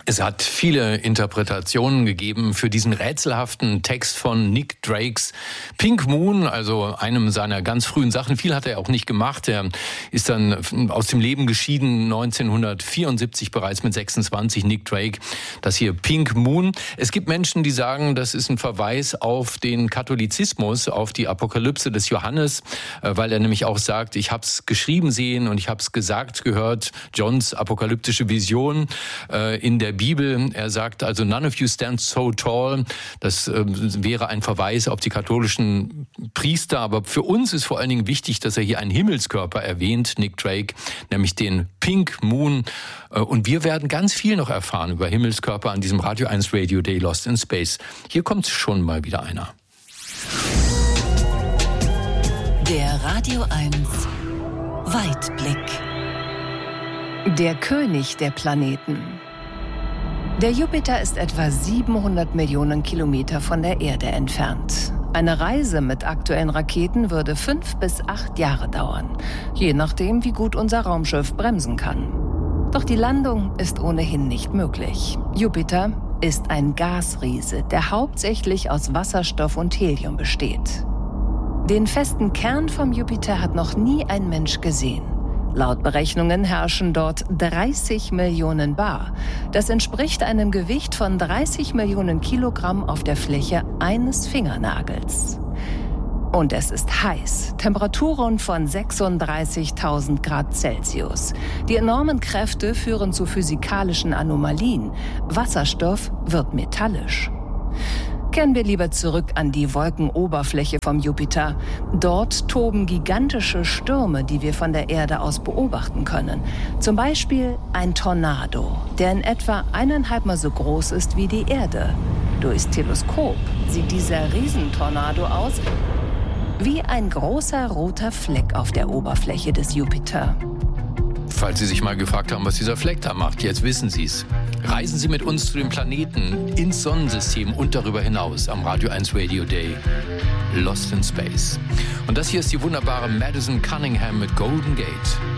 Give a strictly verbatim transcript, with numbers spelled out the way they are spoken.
Es hat viele Interpretationen gegeben für diesen rätselhaften Text von Nick Drakes Pink Moon, also einem seiner ganz frühen Sachen. Viel hat er auch nicht gemacht. Er ist dann aus dem Leben geschieden, neunzehnhundertvierundsiebzig bereits mit sechsundzwanzig, Nick Drake. Das hier Pink Moon. Es gibt Menschen, die sagen, das ist ein Verweis auf den Katholizismus, auf die Apokalypse des Johannes, weil er nämlich auch sagt, ich habe es geschrieben sehen und ich habe es gesagt gehört, Johns apokalyptische Vision in der Bibel. Er sagt also, none of you stand so tall. Das äh, wäre ein Verweis auf die katholischen Priester. Aber für uns ist vor allen Dingen wichtig, dass er hier einen Himmelskörper erwähnt, Nick Drake, nämlich den Pink Moon. Äh, und wir werden ganz viel noch erfahren über Himmelskörper an diesem Radio eins Radio Day Lost in Space. Hier kommt schon mal wieder einer. Der Radio eins Weitblick. Der König der Planeten. Der Jupiter ist etwa siebenhundert Millionen Kilometer von der Erde entfernt. Eine Reise mit aktuellen Raketen würde fünf bis acht Jahre dauern, je nachdem, wie gut unser Raumschiff bremsen kann. Doch die Landung ist ohnehin nicht möglich. Jupiter ist ein Gasriese, der hauptsächlich aus Wasserstoff und Helium besteht. Den festen Kern vom Jupiter hat noch nie ein Mensch gesehen. Laut Berechnungen herrschen dort dreißig Millionen Bar. Das entspricht einem Gewicht von dreißig Millionen Kilogramm auf der Fläche eines Fingernagels. Und es ist heiß. Temperaturen von sechsunddreißigtausend Grad Celsius. Die enormen Kräfte führen zu physikalischen Anomalien. Wasserstoff wird metallisch. Kehren wir lieber zurück an die Wolkenoberfläche vom Jupiter. Dort toben gigantische Stürme, die wir von der Erde aus beobachten können. Zum Beispiel ein Tornado, der in etwa eineinhalb Mal so groß ist wie die Erde. Durchs Teleskop sieht dieser Riesentornado aus wie ein großer roter Fleck auf der Oberfläche des Jupiter. Falls Sie sich mal gefragt haben, was dieser Fleck da macht, jetzt wissen Sie es. Reisen Sie mit uns zu den Planeten, ins Sonnensystem und darüber hinaus am Radio eins Radio Day Lost in Space. Und das hier ist die wunderbare Madison Cunningham mit Golden Gate.